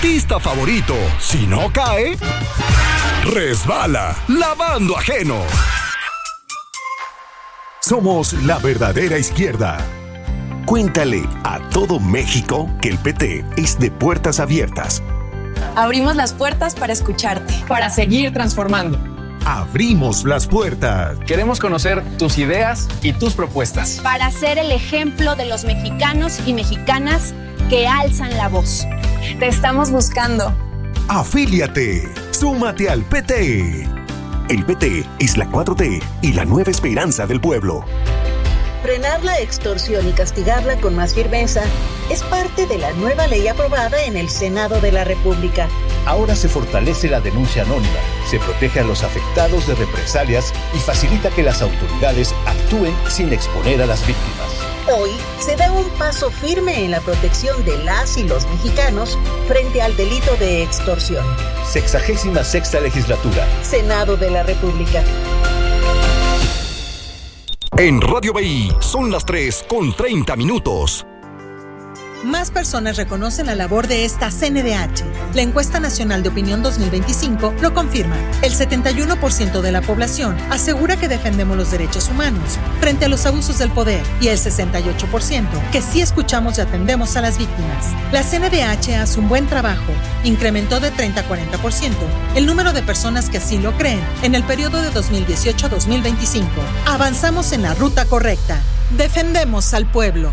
artista favorito, si no cae, resbala, lavando ajeno. Somos la verdadera izquierda. Cuéntale a todo México que el PT es de puertas abiertas. Abrimos las puertas para escucharte. Para seguir transformando. Abrimos las puertas. Queremos conocer tus ideas y tus propuestas. Para ser el ejemplo de los mexicanos y mexicanas que alzan la voz. Te estamos buscando. Afíliate. Súmate al PT. El PT es la 4T y la nueva esperanza del pueblo. Frenar la extorsión y castigarla con más firmeza es parte de la nueva ley aprobada en el Senado de la República. Ahora se fortalece la denuncia anónima, se protege a los afectados de represalias y facilita que las autoridades actúen sin exponer a las víctimas. Hoy se da un paso firme en la protección de las y los mexicanos frente al delito de extorsión. 66ª legislatura. Senado de la República. En Radio BI son las 3:30. Más personas reconocen la labor de esta CNDH. La Encuesta Nacional de Opinión 2025 lo confirma. El 71% de la población asegura que defendemos los derechos humanos frente a los abusos del poder y el 68% que sí escuchamos y atendemos a las víctimas. La CNDH hace un buen trabajo. Incrementó de 30 a 40% el número de personas que así lo creen en el periodo de 2018 a 2025. Avanzamos en la ruta correcta. Defendemos al pueblo.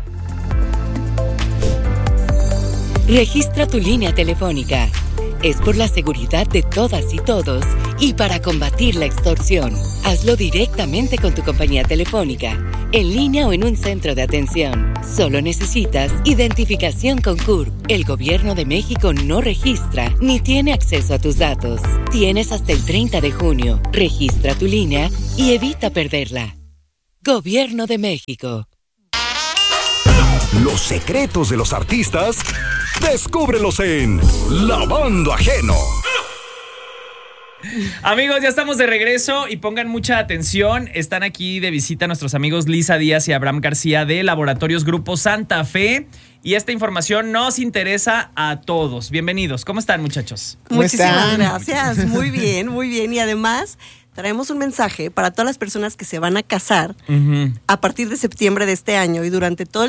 Registra tu línea telefónica. Es por la seguridad de todas y todos y para combatir la extorsión. Hazlo directamente con tu compañía telefónica, en línea o en un centro de atención. Solo necesitas identificación con CURP. El Gobierno de México no registra ni tiene acceso a tus datos. Tienes hasta el 30 de junio. Registra tu línea y evita perderla. Gobierno de México. Los secretos de los artistas, descúbrelos en Lavando Ajeno. Amigos, ya estamos de regreso y pongan mucha atención. Están aquí de visita nuestros amigos Lisa Díaz y Abraham García de Laboratorios Grupo Santa Fe. Y esta información nos interesa a todos. Bienvenidos. ¿Cómo están, muchachos? Muchísimas gracias. Muy bien, muy bien. Y además traemos un mensaje para todas las personas que se van a casar a partir de septiembre de este año y durante todo el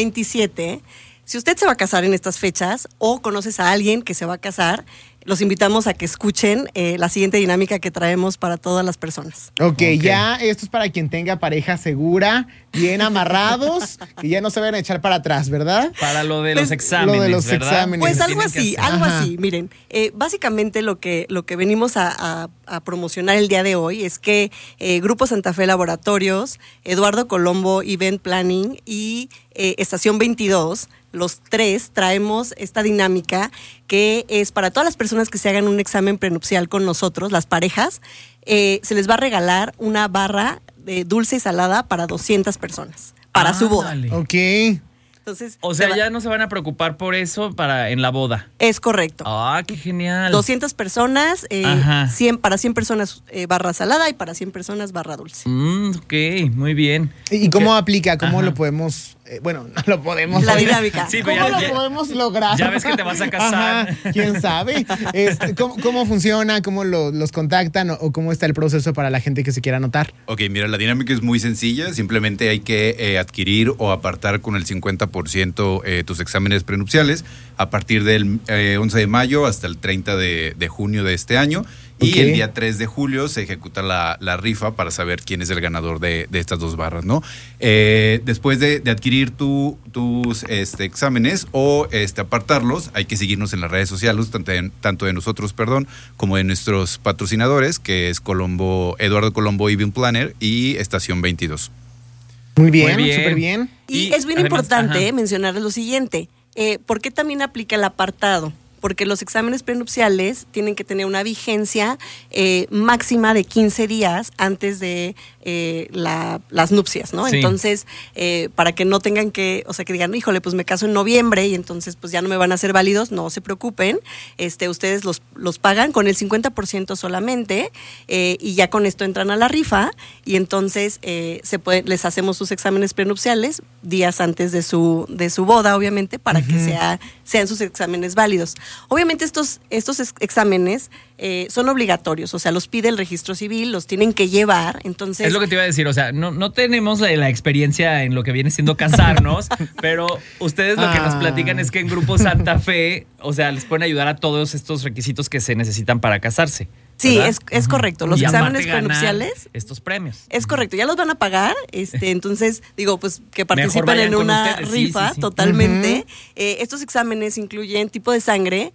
2027. Si usted se va a casar en estas fechas o conoces a alguien que se va a casar, los invitamos a que escuchen la siguiente dinámica que traemos para todas las personas. Ok, ya esto es para quien tenga pareja segura, bien amarrados, que ya no se vayan a echar para atrás, ¿verdad? Para lo de los exámenes, lo de los ¿verdad? exámenes. Pues algo así. Miren, básicamente lo que venimos a promocionar el día de hoy es que Grupo Santa Fe Laboratorios, Eduardo Colombo Event Planning y Estación 22, los tres traemos esta dinámica que es para todas las personas que se hagan un examen prenupcial con nosotros, las parejas, se les va a regalar una barra de dulce y salada para 200 personas, para su boda. Dale. Ok. Entonces, O sea, ya no se van a preocupar por eso en la boda. Es correcto. Ah, qué genial. 200 personas, 100, para 100 personas barra salada y para 100 personas barra dulce. Ok, muy bien. ¿Y cómo aplica? ¿Cómo lo podemos...? Bueno, no lo podemos... La dinámica. Sí, ¿Cómo lo podemos lograr? Ya ves que te vas a casar. Ajá, ¿quién sabe? ¿Cómo funciona? ¿Cómo los contactan? ¿O cómo está el proceso para la gente que se quiera anotar? Ok, mira, la dinámica es muy sencilla. Simplemente hay que adquirir o apartar con el 50% tus exámenes prenupciales a partir del 11 de mayo hasta el 30 de junio de este año. Y el día 3 de julio se ejecuta la rifa para saber quién es el ganador de estas dos barras, ¿no? Después de adquirir tus exámenes o apartarlos, hay que seguirnos en las redes sociales, tanto de nosotros, como de nuestros patrocinadores, que es Eduardo Colombo Event Planner y Estación 22. Muy bien, súper bien. Y es bien importante mencionarles lo siguiente. ¿Por qué también aplica el apartado? Porque los exámenes prenupciales tienen que tener una vigencia máxima de 15 días antes de las nupcias, ¿no? Sí. Entonces, para que no tengan que digan, híjole, pues me caso en noviembre y entonces pues ya no me van a ser válidos, no se preocupen, ustedes los pagan con el 50% solamente y ya con esto entran a la rifa y entonces les hacemos sus exámenes prenupciales días antes de su boda, obviamente, para que sean sus exámenes válidos. Obviamente estos exámenes son obligatorios, o sea, los pide el registro civil, los tienen que llevar, entonces... Es lo que te iba a decir, o sea, no tenemos la experiencia en lo que viene siendo casarnos, pero ustedes lo que nos platican es que en Grupo Santa Fe, o sea, les pueden ayudar a todos estos requisitos que se necesitan para casarse. Sí, es correcto. Los y exámenes prenupciales. Estos premios. Es correcto, ya los van a pagar. Entonces, digo, pues que participen en una rifa, sí. Totalmente. Estos exámenes incluyen tipo de sangre,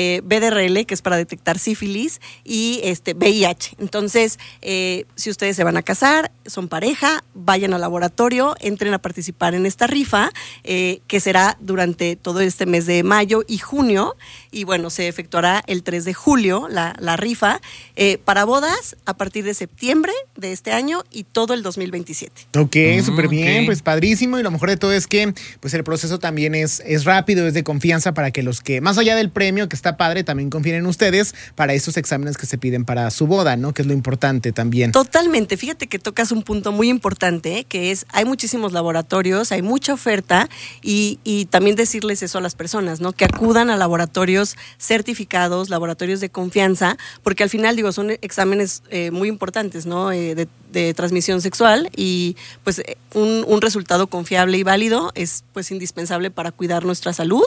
BDRL, que es para detectar sífilis, y VIH. Entonces, si ustedes se van a casar, son pareja, vayan al laboratorio, entren a participar en esta rifa, que será durante todo este mes de mayo y junio. Y bueno, se efectuará el 3 de julio la rifa. Para bodas a partir de septiembre de este año y todo el 2027. Ok, súper bien, pues padrísimo, y lo mejor de todo es que pues el proceso también es rápido, es de confianza para que los que, más allá del premio, que está padre, también confíen en ustedes para estos exámenes que se piden para su boda, ¿no? Que es lo importante también. Totalmente, fíjate que tocas un punto muy importante, que es, hay muchísimos laboratorios, hay mucha oferta, y también decirles eso a las personas, ¿no? Que acudan a laboratorios certificados, laboratorios de confianza, porque al final, digo, son exámenes muy importantes, ¿no? De transmisión sexual, y pues un resultado confiable y válido es pues indispensable para cuidar nuestra salud,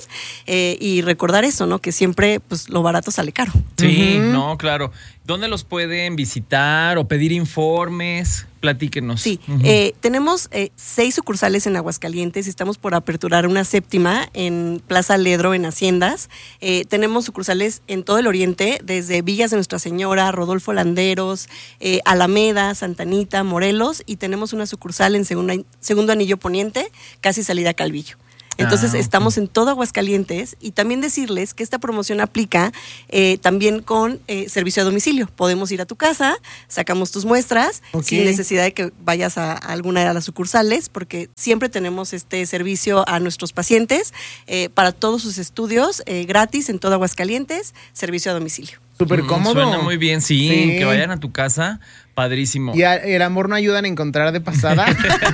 y recordar eso, ¿no? Que siempre pues lo barato sale caro. Sí, no, claro. ¿Dónde los pueden visitar o pedir informes? Platíquenos. Sí, tenemos 6 sucursales en Aguascalientes y estamos por aperturar una 7ª en Plaza Ledro, en Haciendas. Tenemos sucursales en todo el oriente, desde Villas de Nuestra Señora, Rodolfo Landeros, Alameda, Santa Anita, Morelos, y tenemos una sucursal en Segundo Anillo Poniente, casi salida a Calvillo. Entonces estamos en todo Aguascalientes, y también decirles que esta promoción aplica también con servicio a domicilio. Podemos ir a tu casa, sacamos tus muestras sin necesidad de que vayas a alguna de las sucursales, porque siempre tenemos este servicio a nuestros pacientes para todos sus estudios gratis en todo Aguascalientes, servicio a domicilio. Súper cómodo. Suena muy bien, sí, que vayan a tu casa. Padrísimo. ¿Y el amor no ayudan a encontrar de pasada?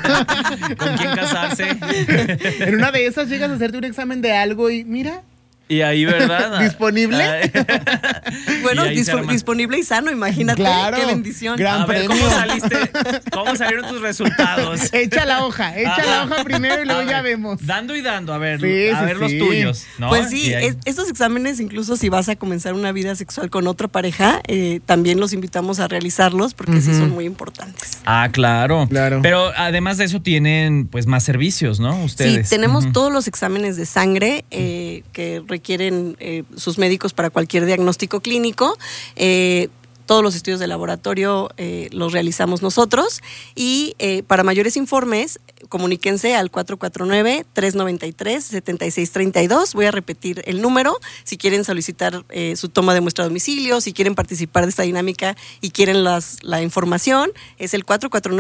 ¿Con quién casarse? En una de esas llegas a hacerte un examen de algo y mira. Y ahí, ¿verdad? ¿Disponible? Bueno, disponible y sano, imagínate. Claro, qué bendición. A ver, ¿cómo saliste? ¿Cómo salieron tus resultados? Echa la hoja primero y luego ya vemos. Dando y dando, a ver, los tuyos, ¿no? Pues sí, estos exámenes, incluso si vas a comenzar una vida sexual con otra pareja, también los invitamos a realizarlos, porque sí son muy importantes. Ah, claro. Pero además de eso tienen pues más servicios, ¿no? Ustedes. Sí, tenemos todos los exámenes de sangre que requieren sus médicos para cualquier diagnóstico clínico. Todos los estudios de laboratorio los realizamos nosotros, y para mayores informes comuníquense al 449-393-7632. Voy a repetir el número si quieren solicitar su toma de muestra a domicilio, si quieren participar de esta dinámica y quieren la información, es el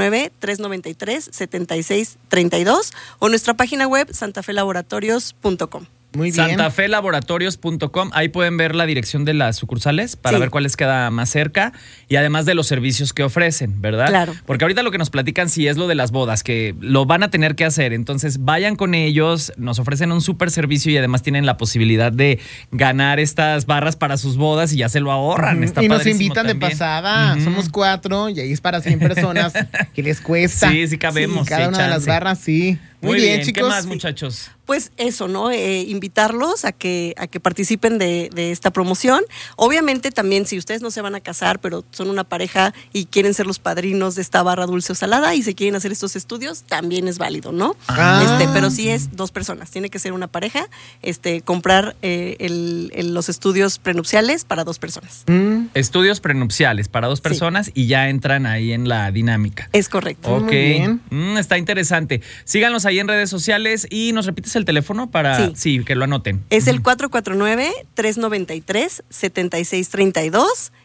449-393-7632, o nuestra página web santafelaboratorios.com. Muy bien. Santafelaboratorios.com, ahí pueden ver la dirección de las sucursales para ver cuál les queda más cerca, y además de los servicios que ofrecen, ¿verdad? Claro. Porque ahorita lo que nos platican sí es lo de las bodas, que lo van a tener que hacer, entonces vayan con ellos, nos ofrecen un súper servicio y además tienen la posibilidad de ganar estas barras para sus bodas y ya se lo ahorran. Está y nos padrísimo invitan también. de pasada, somos 4 y ahí es para 100 personas que les cuesta. Sí cabemos. Sí, cada una de las barras, sí. Muy bien, chicos. ¿Qué más, muchachos? Pues eso, ¿no? Invitarlos a que participen de esta promoción. Obviamente también, si ustedes no se van a casar, pero son una pareja y quieren ser los padrinos de esta barra dulce o salada y se quieren hacer estos estudios, también es válido, ¿no? Pero sí es 2 personas, tiene que ser una pareja, comprar los estudios prenupciales para 2 personas. Estudios prenupciales para 2 personas y ya entran ahí en la dinámica. Es correcto. Ok. Muy bien. Está interesante. Síganos ahí en redes sociales y nos repites el teléfono para que lo anoten. Es el 449-393-7632.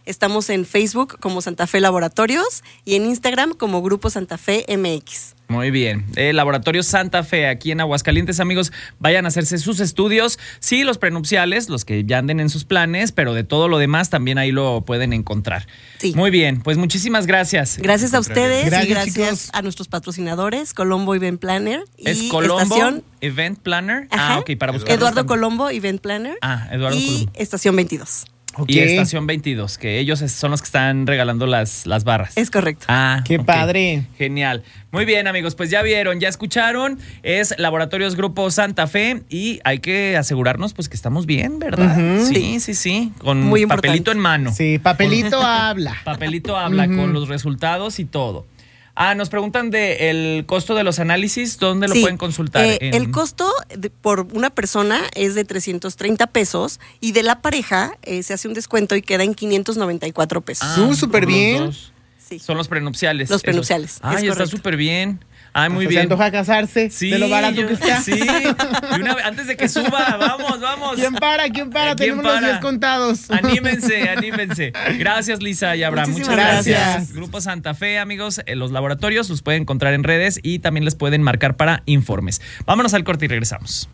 Estamos en Facebook como Santa Fe Laboratorios y en Instagram como Grupo Santa Fe MX. Muy bien. Laboratorio Santa Fe, aquí en Aguascalientes, amigos, vayan a hacerse sus estudios. Sí, los prenupciales, los que ya anden en sus planes, pero de todo lo demás también ahí lo pueden encontrar. Sí. Muy bien, pues muchísimas gracias. Gracias a ustedes y gracias chicos. a nuestros patrocinadores, Colombo Event Planner y ¿Es Colombo Estación Event Planner? Ajá. Ok, para buscarlos Eduardo también. Colombo Event Planner Eduardo y Colombo. Estación 22. Y Estación 22, que ellos son los que están regalando las barras. Es correcto. Qué ok. padre. Genial. Muy bien, amigos, pues ya vieron, ya escucharon. Es Laboratorios Grupo Santa Fe y hay que asegurarnos pues que estamos bien, ¿verdad? Ujú. Sí. Con Muy papelito importante. en mano. Sí, papelito habla. Papelito habla con los resultados y todo. Nos preguntan del costo de los análisis, ¿dónde lo pueden consultar? El costo por una persona es de 330 pesos y de la pareja se hace un descuento y queda en 594 pesos. Súper bien. Sí. Son los prenupciales. Los prenupciales, Esos. Ay, es está correcto. súper bien. Ay, muy Se bien. antoja casarse de lo barato que está. Sí. Y una vez, antes de que suba, vamos. ¿Quién para? Tenemos los 10 contados. Anímense. Gracias, Lisa y Abraham. Muchísimas Muchas gracias. gracias. Grupo Santa Fe, amigos, los laboratorios los pueden encontrar en redes y también les pueden marcar para informes. Vámonos al corte y regresamos.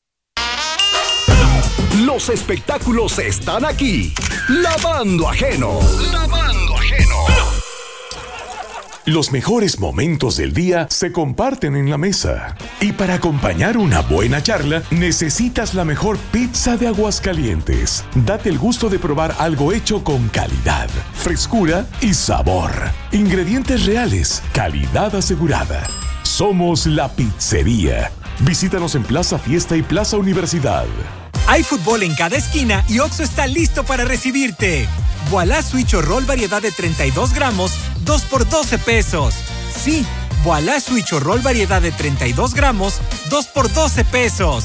Los espectáculos están aquí. Lavando Ajeno. Los mejores momentos del día se comparten en la mesa. Y para acompañar una buena charla, necesitas la mejor pizza de Aguascalientes. Date el gusto de probar algo hecho con calidad, frescura y sabor. Ingredientes reales, calidad asegurada. Somos La Pizzería. Visítanos en Plaza Fiesta y Plaza Universidad. Hay fútbol en cada esquina y Oxxo está listo para recibirte. Voilà Switch o Roll variedad de 32 gramos, 2 por 12 pesos. Sí, Voilà Switch o Roll variedad de 32 gramos, 2 por 12 pesos.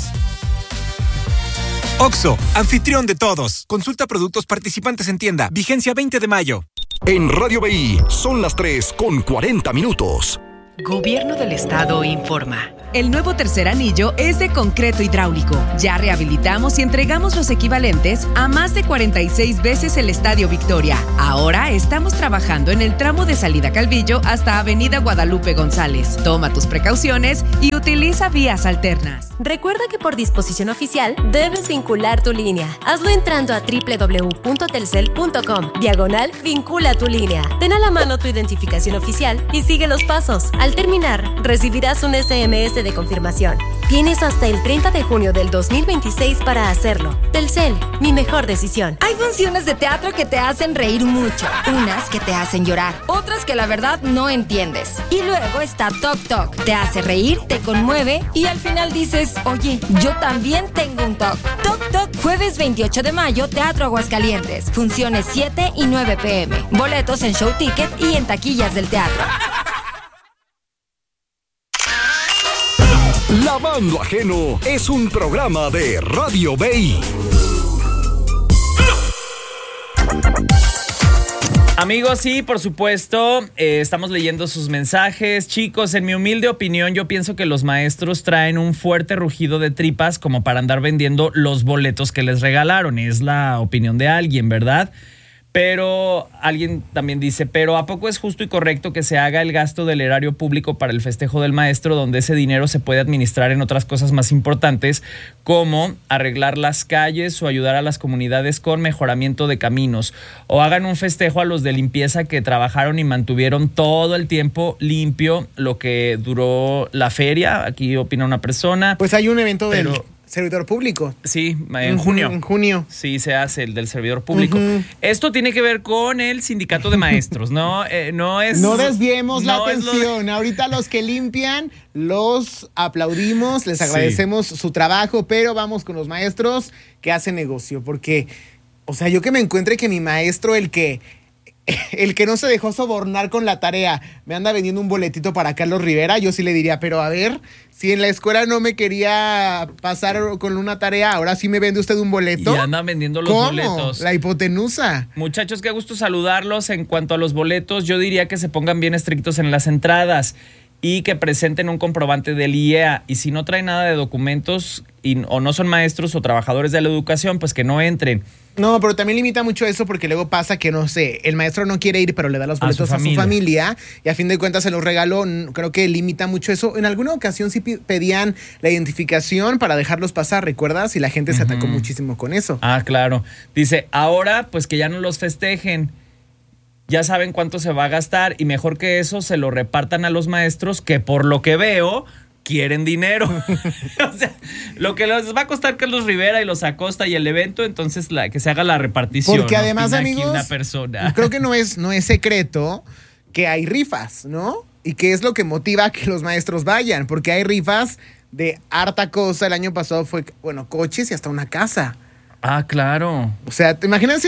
Oxxo, anfitrión de todos. Consulta productos participantes en tienda. Vigencia 20 de mayo. En Radio BI son las 3:40. Gobierno del Estado informa. El nuevo tercer anillo es de concreto hidráulico. Ya rehabilitamos y entregamos los equivalentes a más de 46 veces el Estadio Victoria. Ahora estamos trabajando en el tramo de salida Calvillo hasta Avenida Guadalupe González. Toma tus precauciones y utiliza vías alternas. Recuerda que por disposición oficial debes vincular tu línea. Hazlo entrando a www.telcel.com/vincula tu línea. Ten a la mano tu identificación oficial y sigue los pasos. Al terminar, recibirás un SMS de confirmación. Tienes hasta el 30 de junio del 2026 para hacerlo. Telcel, mi mejor decisión. Hay funciones de teatro que te hacen reír mucho, unas que te hacen llorar, otras que la verdad no entiendes. Y luego está Toc Toc. Te hace reír, te conmueve y al final dices, oye, yo también tengo un TOC. Toc Toc, jueves 28 de mayo, Teatro Aguascalientes. Funciones 7 y 9 p.m. Boletos en Show Ticket y en taquillas del teatro. Lavando Ajeno es un programa de Radio BI. Amigos, sí, por supuesto, estamos leyendo sus mensajes. Chicos, en mi humilde opinión, yo pienso que los maestros traen un fuerte rugido de tripas como para andar vendiendo los boletos que les regalaron. Es la opinión de alguien, ¿verdad? Pero alguien también dice, pero ¿a poco es justo y correcto que se haga el gasto del erario público para el festejo del maestro, donde ese dinero se puede administrar en otras cosas más importantes, como arreglar las calles o ayudar a las comunidades con mejoramiento de caminos? O hagan un festejo a los de limpieza que trabajaron y mantuvieron todo el tiempo limpio lo que duró la feria. Aquí opina una persona. Pues hay un evento del servidor público. Sí, en junio. En junio. Sí, se hace el del servidor público. Esto tiene que ver con el sindicato de maestros, ¿no? No desviemos la atención. Ahorita los que limpian los aplaudimos, les agradecemos su trabajo, pero vamos con los maestros que hacen negocio. Porque, o sea, yo que me encuentre que mi maestro, el que no se dejó sobornar con la tarea, me anda vendiendo un boletito para Carlos Rivera, yo sí le diría, pero a ver, si en la escuela no me quería pasar con una tarea, ahora sí me vende usted un boleto. Y anda vendiendo los boletos. La hipotenusa. Muchachos, qué gusto saludarlos. En cuanto a los boletos, yo diría que se pongan bien estrictos en las entradas. y que presenten un comprobante del IEA. Y si no traen nada de documentos o no son maestros o trabajadores de la educación, pues que no entren. No, pero también limita mucho eso porque luego pasa que, no sé, el maestro no quiere ir, pero le da los boletos a su familia y a fin de cuentas se los regaló. Creo que limita mucho eso. En alguna ocasión sí pedían la identificación para dejarlos pasar, ¿recuerdas? Y la gente se atacó muchísimo con eso. Ah, claro. Dice, ahora pues que ya no los festejen. Ya saben cuánto se va a gastar y mejor que eso se lo repartan a los maestros que por lo que veo quieren dinero. O sea, lo que les va a costar Carlos Rivera y los Acosta y el evento, entonces que se haga la repartición. Porque además, amigos, una persona. Creo que no es secreto que hay rifas, ¿no? Y que es lo que motiva a que los maestros vayan, porque hay rifas de harta cosa. El año pasado fue, coches y hasta una casa. Ah, claro. O sea, imagínense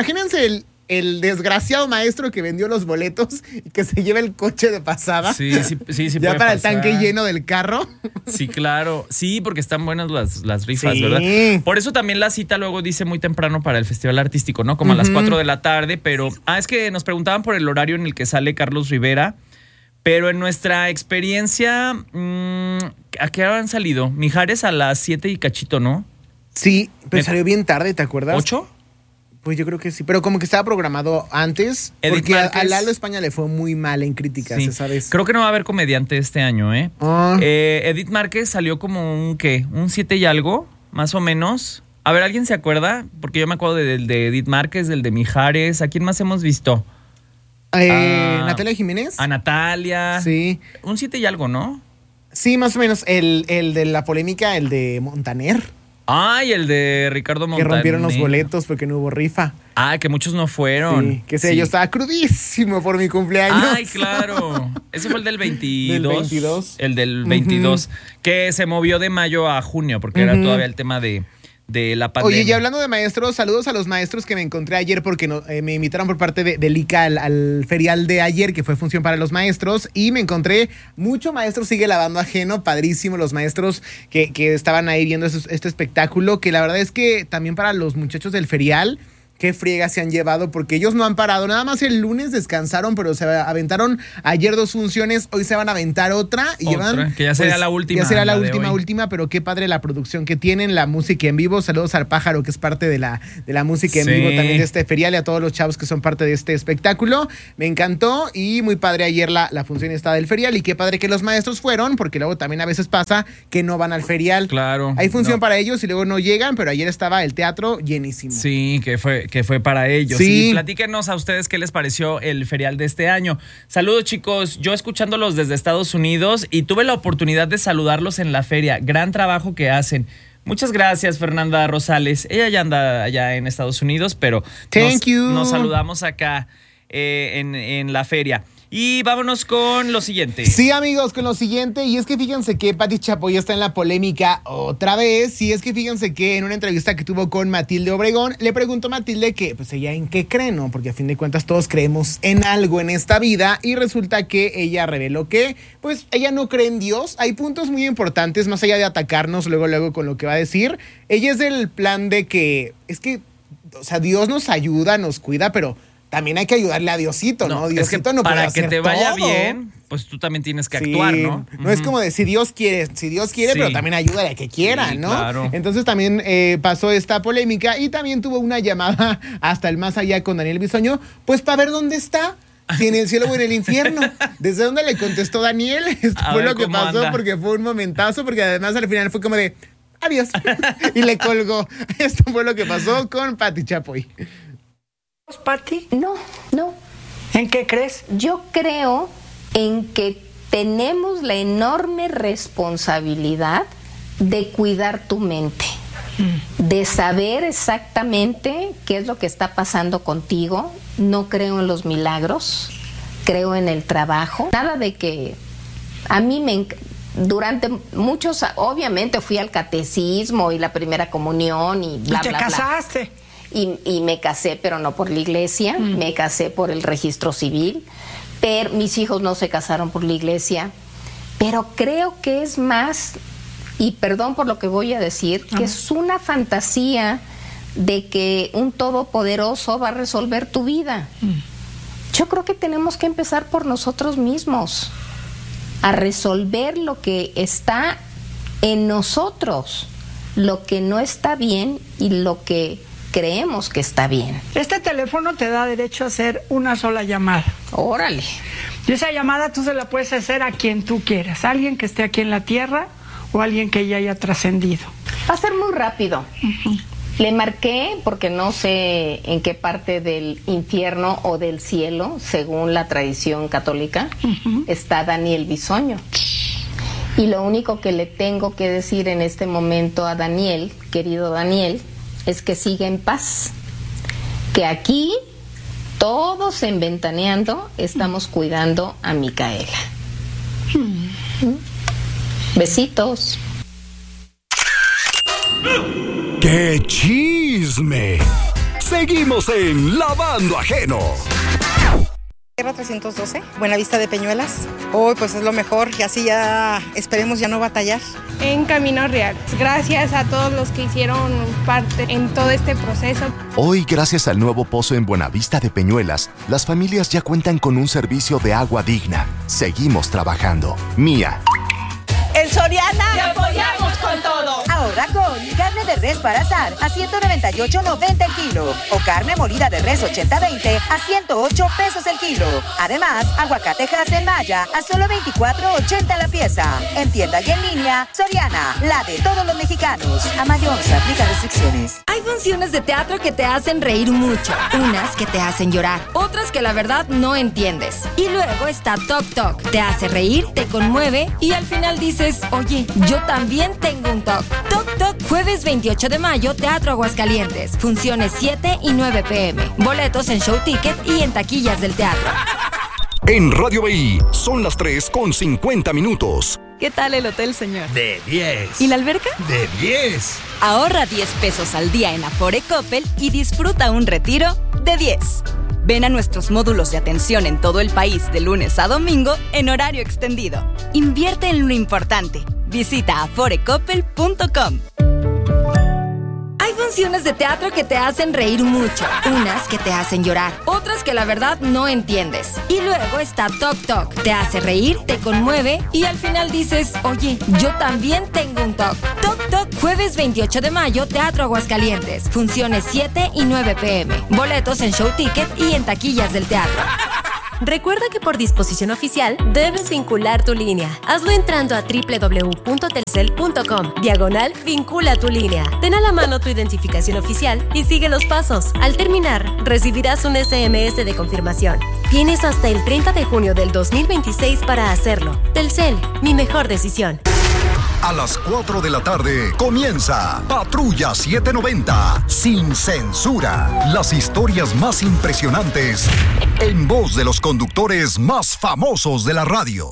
el desgraciado maestro que vendió los boletos y que se lleva el coche de pasada. Sí. Ya para pasar. El tanque lleno del carro. Sí, claro. Sí, porque están buenas las rifas, sí, ¿verdad? Por eso también la cita luego dice muy temprano para el Festival Artístico, ¿no? Como a las 4 de la tarde, pero... es que nos preguntaban por el horario en el que sale Carlos Rivera, pero en nuestra experiencia, ¿a qué hora han salido? Mijares a las 7 y cachito, ¿no? Sí, pero salió bien tarde, ¿te acuerdas? ¿8? Pues yo creo que sí, pero como que estaba programado antes, Edith porque Márquez, a Lalo España le fue muy mal en críticas, sí, ¿sabes? Creo que no va a haber comediante este año, ¿eh? Edith Márquez salió como un 7 y algo, más o menos. A ver, ¿alguien se acuerda? Porque yo me acuerdo del de Edith Márquez, del de Mijares. ¿A quién más hemos visto? Natalia Jiménez. A Natalia. Sí. Un 7 y algo, ¿no? Sí, más o menos. El de la polémica, el de Montaner. Y el de Ricardo Montaner. Que rompieron los boletos porque no hubo rifa. Que muchos no fueron. Sí, que yo estaba crudísimo por mi cumpleaños. Ay, claro. Ese fue el del 22. El del 22. Que se movió de mayo a junio porque era todavía el tema de la pandemia. Oye, y hablando de maestros, saludos a los maestros que me encontré ayer porque me invitaron por parte del ICA al ferial de ayer, que fue función para los maestros, y me encontré mucho maestro sigue lavando ajeno, padrísimo los maestros que estaban ahí viendo este espectáculo, que la verdad es que también para los muchachos del ferial, qué friega se han llevado, porque ellos no han parado. Nada más el lunes descansaron, pero se aventaron ayer 2 funciones, hoy se van a aventar otra. Y llevan, que ya sería la última. Ya será la última, pero qué padre la producción que tienen, la música en vivo. Saludos al Pájaro, que es parte de la música en vivo también de este ferial, y a todos los chavos que son parte de este espectáculo. Me encantó y muy padre ayer la función esta del ferial, y qué padre que los maestros fueron, porque luego también a veces pasa que no van al ferial. Claro. Hay función para ellos y luego no llegan, pero ayer estaba el teatro llenísimo. Sí, que fue para ellos. Sí. Y platíquenos a ustedes qué les pareció el ferial de este año. Saludos, chicos. Yo escuchándolos desde Estados Unidos y tuve la oportunidad de saludarlos en la feria. Gran trabajo que hacen. Muchas gracias, Fernanda Rosales. Ella ya anda allá en Estados Unidos, pero nos saludamos acá en la feria. Y vámonos con lo siguiente. Sí, amigos, con lo siguiente. Y es que fíjense que Pati Chapoy está en la polémica otra vez. Y es que fíjense que en una entrevista que tuvo con Matilde Obregón, le preguntó a Matilde que, pues, ella en qué cree, ¿no? Porque a fin de cuentas todos creemos en algo en esta vida. Y resulta que ella reveló que, pues, ella no cree en Dios. Hay puntos muy importantes, más allá de atacarnos luego con lo que va a decir. Ella es del plan de que, es que, o sea, Dios nos ayuda, nos cuida, pero también hay que ayudarle a Diosito, ¿no? Diosito es que no puede para hacer que te vaya todo bien, pues tú también tienes que actuar, ¿no? No es como de si Dios quiere, pero también ayúdale a que quiera, ¿no? Claro. Entonces también pasó esta polémica y también tuvo una llamada hasta el más allá con Daniel Bisoño, pues para ver dónde está. Si en el cielo o en el infierno. ¿Desde dónde le contestó Daniel? Esto fue lo que pasó, porque fue un momentazo, porque además al final fue como de adiós. Y le colgó. Esto fue lo que pasó con Pati Chapoy. ¿Pati? No. ¿En qué crees? Yo creo en que tenemos la enorme responsabilidad de cuidar tu mente, de saber exactamente qué es lo que está pasando contigo. No creo en los milagros, creo en el trabajo. Nada de que a mí durante muchos, obviamente fui al catecismo y la primera comunión y bla, bla, bla. ¿Y te casaste? Y me casé, pero no por la iglesia, me casé por el registro civil, pero mis hijos no se casaron por la iglesia, pero creo que es más, y perdón por lo que voy a decir, que es una fantasía de que un todopoderoso va a resolver tu vida. Yo creo que tenemos que empezar por nosotros mismos. a resolver lo que está en nosotros, lo que no está bien y lo que creemos que está bien. Este teléfono te da derecho a hacer una sola llamada. Órale. Y esa llamada tú se la puedes hacer a quien tú quieras, alguien que esté aquí en la tierra o alguien que ya haya trascendido. Va a ser muy rápido. Le marqué porque no sé en qué parte del infierno o del cielo, según la tradición católica, está Daniel Bisoño. Y lo único que le tengo que decir en este momento a Daniel, querido Daniel, es que siga en paz. Que aquí, todos en Ventaneando, estamos cuidando a Micaela. Besitos. ¡Qué chisme! Seguimos en Lavando Ajeno. Tierra 312, Buenavista de Peñuelas. Hoy pues es lo mejor y así ya esperemos ya no batallar. En Camino Real. Gracias a todos los que hicieron parte en todo este proceso. Hoy, gracias al nuevo pozo en Buenavista de Peñuelas, las familias ya cuentan con un servicio de agua digna. Seguimos trabajando. Mía. En Soriana te apoyamos con todo. Ahorra con carne de res para asar a $198.90 el kilo o carne molida de res 80-20 a $108 el kilo. Además, aguacate Hass Maya a solo $24.80 la pieza. En tienda y en línea, Soriana, la de todos los mexicanos. A mayor se aplican restricciones. Hay funciones de teatro que te hacen reír mucho, unas que te hacen llorar, otras que la verdad no entiendes. Y luego está Toc Toc, te hace reír, te conmueve y al final dices, oye, yo también tengo un TOC. Toc Toc, jueves 28 de mayo, Teatro Aguascalientes. Funciones 7 y 9 p.m. Boletos en Show Ticket y en taquillas del teatro. En Radio BI son las 3:50. ¿Qué tal el hotel, señor? De 10. ¿Y la alberca? De 10. Ahorra 10 pesos al día en Afore Coppel y disfruta un retiro de 10. Ven a nuestros módulos de atención en todo el país de lunes a domingo en horario extendido. Invierte en lo importante. Visita aforecoppel.com. Hay funciones de teatro que te hacen reír mucho, unas que te hacen llorar, otras que la verdad no entiendes. Y luego está Toc Toc, te hace reír, te conmueve y al final dices, oye, yo también tengo un TOC. Toc Toc, jueves 28 de mayo, Teatro Aguascalientes. Funciones 7 y 9 p.m. Boletos en Show Ticket y en taquillas del teatro. Recuerda que por disposición oficial debes vincular tu línea. Hazlo entrando a www.telcel.com/vincula tu línea. Ten a la mano tu identificación oficial y sigue los pasos. Al terminar, recibirás un SMS de confirmación. Tienes hasta el 30 de junio del 2026 para hacerlo. Telcel, mi mejor decisión. A las 4 de la tarde comienza Patrulla 790, sin censura. Las historias más impresionantes en voz de los conductores más famosos de la radio.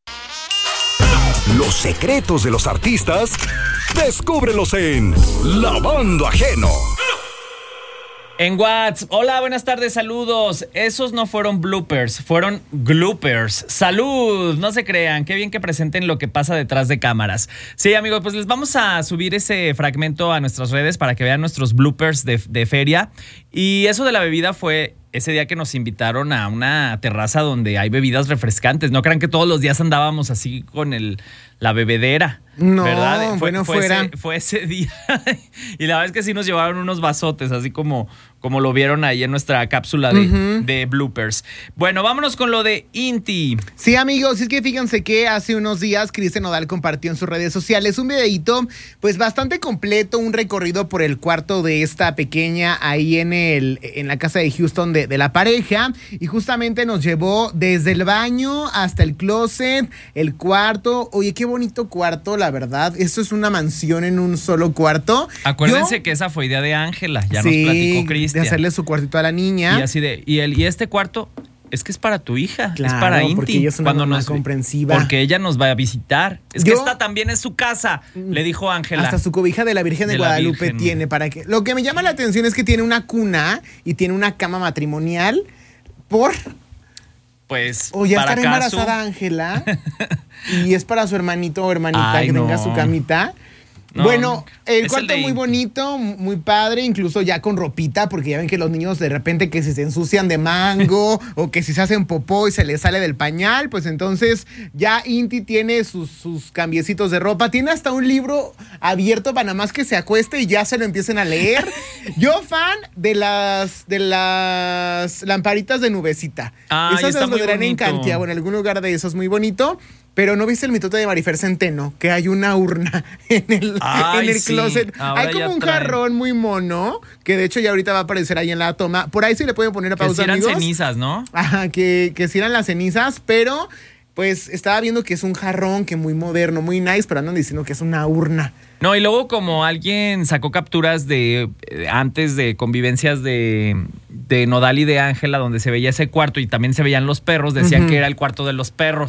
Los secretos de los artistas, descúbrelos en Lavando Ajeno. En WhatsApp, hola, buenas tardes, saludos. Esos no fueron bloopers, fueron gloopers. ¡Salud! No se crean, qué bien que presenten lo que pasa detrás de cámaras. Sí, amigos, pues les vamos a subir ese fragmento a nuestras redes para que vean nuestros bloopers de feria. Y eso de la bebida fue ese día que nos invitaron a una terraza donde hay bebidas refrescantes. No crean que todos los días andábamos así con la bebedera. No, ¿verdad? Fue ese día. Y la verdad es que sí nos llevaron unos vasotes, así como lo vieron ahí en nuestra cápsula de bloopers. Bueno, vámonos con lo de Inti. Sí, amigos, es que fíjense que hace unos días Cristian Nodal compartió en sus redes sociales un videíto pues bastante completo, un recorrido por el cuarto de esta pequeña ahí en la casa de Houston de la pareja, y justamente nos llevó desde el baño hasta el closet, el cuarto. Oye, qué bonito cuarto, la verdad. Esto es una mansión en un solo cuarto. Acuérdense que esa fue idea de Ángela, ya nos platicó Cristian. De hacerle su cuartito a la niña. Y así y este cuarto es que es para tu hija, claro, es para Inti. Porque ella es una mamá comprensiva. Porque ella nos va a visitar. Que esta también es su casa, le dijo Ángela. Hasta su cobija de la Virgen de Guadalupe tiene. Lo que me llama la atención es que tiene una cuna y tiene una cama matrimonial pues o ya está embarazada Ángela y es para su hermanito o hermanita que tenga su camita. No, bueno, el es cuarto el de muy bonito, muy padre, incluso ya con ropita, porque ya ven que los niños de repente que si se ensucian de mango o que si se hacen popó y se les sale del pañal, pues entonces ya Inti tiene sus cambiecitos de ropa. Tiene hasta un libro abierto para nada más que se acueste y ya se lo empiecen a leer. Yo fan de las lamparitas de nubecita. Esas está las muy verán en bonito. Santiago, en algún lugar de esos, muy bonito. Pero ¿no viste el mitote de Marifer Centeno? Que hay una urna en el Sí. closet. Ahora Hay como ya un traen. jarrón muy mono, que de hecho ya ahorita va a aparecer ahí en la toma. Por ahí sí le pueden poner a Que pausa, si eran amigos. cenizas, ¿no? Ajá, que sí eran las cenizas, pero pues estaba viendo que es un jarrón que muy moderno, muy nice, pero andan diciendo que es una urna. No, y luego como alguien sacó capturas de antes de convivencias de Nodal y de Ángela, donde se veía ese cuarto y también se veían los perros, decían que era el cuarto de los perros.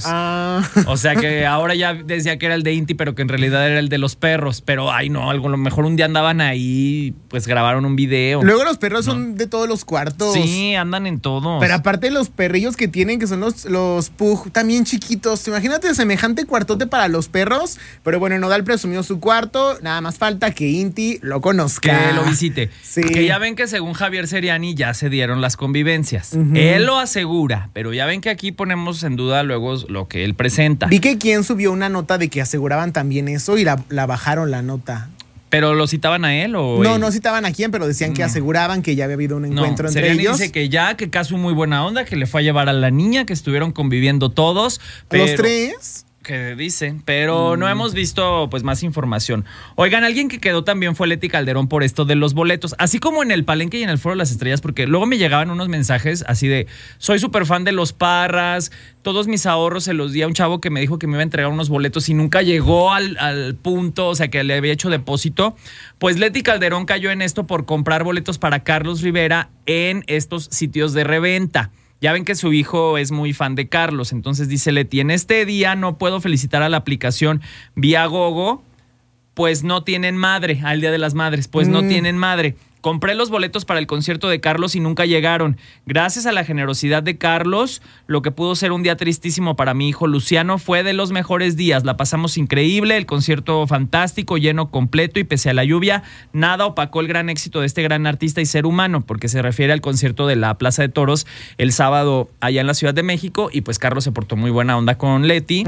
O sea que ahora ya decía que era el de Inti, pero que en realidad era el de los perros. Pero ay no, a lo mejor un día andaban ahí, pues grabaron un video. Luego los perros son de todos los cuartos. Sí, andan en todos. Pero aparte los perrillos que tienen, que son los pug, también chiquitos. Imagínate semejante cuartote para los perros. Pero bueno, Nodal presumió su cuarto. Nada más falta que Inti lo conozca. Que lo visite. Sí. Que ya ven que según Javier Seriani ya se dieron las convivencias. Él lo asegura, pero ya ven que aquí ponemos en duda luego lo que él presenta. Vi que quien subió una nota de que aseguraban también eso y la bajaron la nota. ¿Pero lo citaban a él o...? No citaban a quién, pero decían que aseguraban que ya había habido un encuentro entre Seriani ellos. dice que ya, que Casu muy buena onda, que le fue a llevar a la niña, que estuvieron conviviendo todos. ¿Los tres? Que dicen, pero no hemos visto pues más información. Oigan, alguien que quedó también fue Leti Calderón por esto de los boletos, así como en el Palenque y en el Foro de las Estrellas, porque luego me llegaban unos mensajes así de, soy súper fan de los Parras, todos mis ahorros se los di a un chavo que me dijo que me iba a entregar unos boletos y nunca llegó al punto, o sea, que le había hecho depósito. Pues Leti Calderón cayó en esto por comprar boletos para Carlos Rivera en estos sitios de reventa. Ya ven que su hijo es muy fan de Carlos, entonces dice Leti, en este día no puedo felicitar a la aplicación Viagogo, pues no tienen madre, al Día de las Madres, pues no tienen madre. Compré los boletos para el concierto de Carlos y nunca llegaron. Gracias a la generosidad de Carlos, lo que pudo ser un día tristísimo para mi hijo Luciano fue de los mejores días. La pasamos increíble, el concierto fantástico, lleno completo y pese a la lluvia, nada opacó el gran éxito de este gran artista y ser humano, porque se refiere al concierto de la Plaza de Toros el sábado allá en la Ciudad de México y pues Carlos se portó muy buena onda con Leti.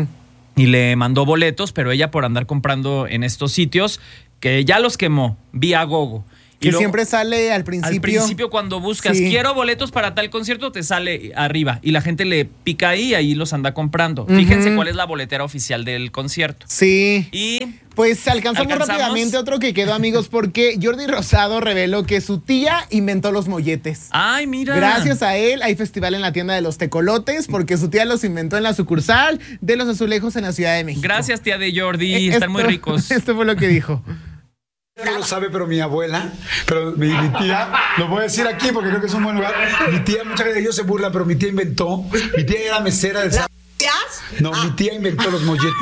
Y le mandó boletos, pero ella por andar comprando en estos sitios, que ya los quemó, Viagogo. Que luego, siempre sale al principio. Al principio cuando buscas, quiero boletos para tal concierto, te sale arriba. Y la gente le pica ahí y ahí los anda comprando. Fíjense cuál es la boletera oficial del concierto. Sí. Y pues alcanzamos rápidamente otro que quedó, amigos, porque Jordi Rosado reveló que su tía inventó los molletes. ¡Ay, mira! Gracias a él hay festival en la tienda de los tecolotes, porque su tía los inventó en la sucursal de Los Azulejos en la Ciudad de México. Gracias, tía de Jordi. Están muy ricos. Esto fue lo que dijo. No lo sabe, pero mi abuela, pero mi tía, lo voy a decir aquí porque creo que es un buen lugar. Mi tía, mucha gente de ellos se burla, pero mi tía inventó. Mi tía era mesera del. No, mi tía inventó los molletes.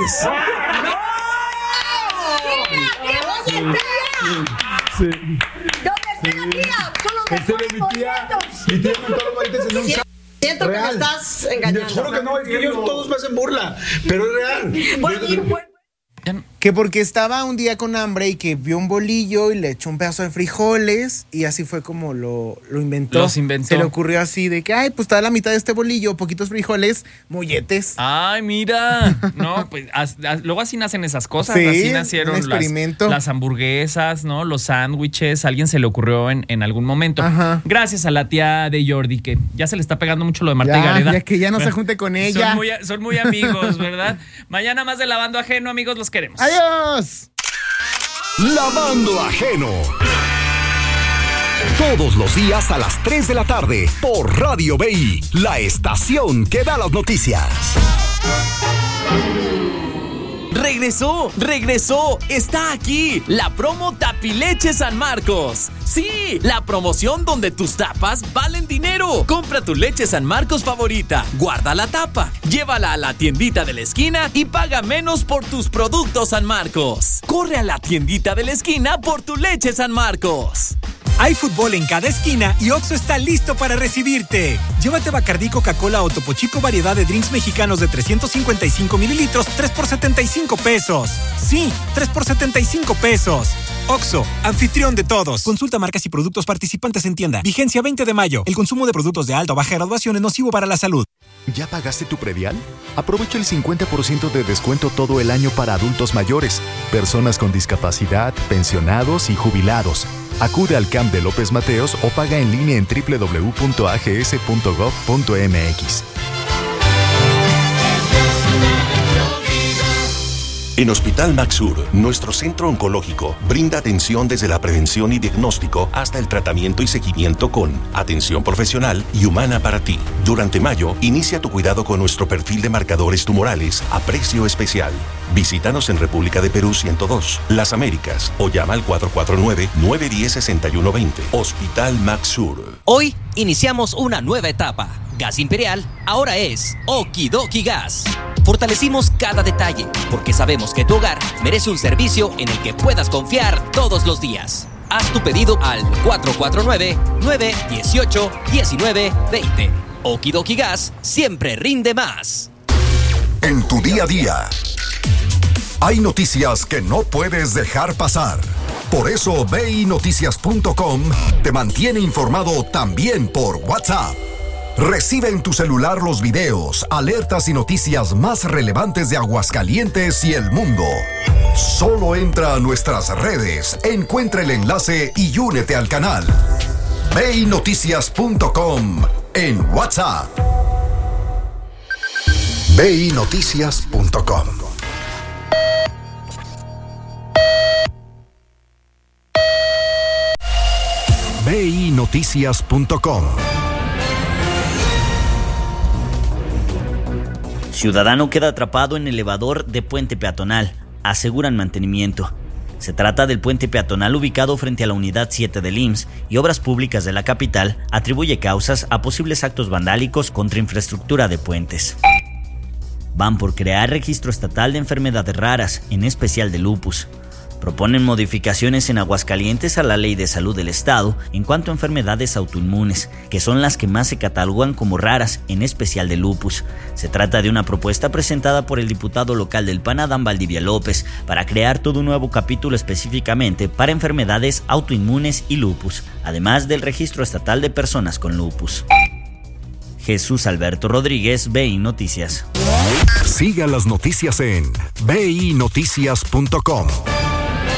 Sí. ¿Dónde está la tía? Son los mejores mi tía inventó los molletes en un sábado. Siento que me estás engañando. Te juro que no, es que ellos todos me hacen burla, pero es real. Que porque estaba un día con hambre y que vio un bolillo y le echó un pedazo de frijoles y así fue como lo inventó. Los inventó. Se le ocurrió así de que, ay, pues está la mitad de este bolillo, poquitos frijoles, molletes. Ay, mira. No, pues luego así nacen esas cosas. Sí, así nacieron un experimento. las hamburguesas, ¿no? Los sándwiches. A alguien se le ocurrió en algún momento. Ajá. Gracias a la tía de Jordi, que ya se le está pegando mucho lo de Marta y Gareda. Ya que ya no se junte con ella. Son muy amigos, ¿verdad? Mañana más de Lavando Ajeno, amigos, los queremos. ¡Adiós! Lavando Ajeno. Todos los días a las 3 de la tarde por Radio BI, la estación que da las noticias. ¡Regresó! ¡Está aquí! La promo Tapileche San Marcos. ¡Sí! La promoción donde tus tapas valen dinero. Compra tu leche San Marcos favorita, guarda la tapa, llévala a la tiendita de la esquina y paga menos por tus productos San Marcos. Corre a la tiendita de la esquina por tu leche San Marcos. Hay fútbol en cada esquina y Oxxo está listo para recibirte. Llévate Bacardí, Coca-Cola o Topo Chico variedad de drinks mexicanos de 355 mililitros, 3 por 75 pesos. Sí, 3 por 75 pesos. Oxxo, anfitrión de todos. Consulta marcas y productos participantes en tienda. Vigencia 20 de mayo. El consumo de productos de alta o baja graduación es nocivo para la salud. ¿Ya pagaste tu predial? Aprovecha el 50% de descuento todo el año para adultos mayores, personas con discapacidad, pensionados y jubilados. Acude al CAMP de López Mateos o paga en línea en www.ags.gov.mx. En Hospital Maxur, nuestro centro oncológico brinda atención desde la prevención y diagnóstico hasta el tratamiento y seguimiento con atención profesional y humana para ti. Durante mayo, inicia tu cuidado con nuestro perfil de marcadores tumorales a precio especial. Visítanos en República de Perú 102, Las Américas o llama al 449-910-6120. Hospital Maxur. Hoy iniciamos una nueva etapa. Gas Imperial ahora es Okidoki Gas. Fortalecimos cada detalle porque sabemos que tu hogar merece un servicio en el que puedas confiar todos los días. Haz tu pedido al 449-918-1920. Okidoki Gas siempre rinde más. En tu día a día, hay noticias que no puedes dejar pasar. Por eso BINoticias.com te mantiene informado también por WhatsApp. Recibe en tu celular los videos, alertas y noticias más relevantes de Aguascalientes y el mundo. Solo entra a nuestras redes, encuentra el enlace y únete al canal. BINoticias.com en WhatsApp. BINoticias.com. BINoticias.com. Ciudadano queda atrapado en elevador de puente peatonal. Aseguran mantenimiento. Se trata del puente peatonal ubicado frente a la Unidad 7 del IMSS y Obras Públicas de la capital atribuye causas a posibles actos vandálicos contra infraestructura de puentes. Van por crear registro estatal de enfermedades raras, en especial de lupus. Proponen modificaciones en Aguascalientes a la Ley de Salud del Estado en cuanto a enfermedades autoinmunes, que son las que más se catalogan como raras, en especial de lupus. Se trata de una propuesta presentada por el diputado local del PAN, Adán Valdivia López, para crear todo un nuevo capítulo específicamente para enfermedades autoinmunes y lupus, además del registro estatal de personas con lupus. Jesús Alberto Rodríguez, BI Noticias. Siga las noticias en BINoticias.com.